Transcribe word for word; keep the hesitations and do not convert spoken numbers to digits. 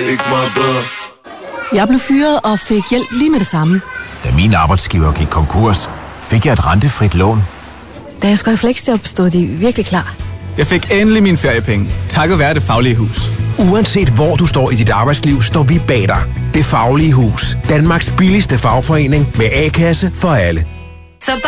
ikke meget bedre. Jeg blev fyret og fik hjælp lige med det samme. Da min arbejdsgiver gik konkurs, fik jeg et rentefrit lån. Da jeg skulle i fleksjob, stod de virkelig klar. Jeg fik endelig mine feriepenge, takket være Det Faglige Hus. Uanset hvor du står i dit arbejdsliv, står vi bag dig. Det Faglige Hus. Danmarks billigste fagforening med A-kasse for alle. Så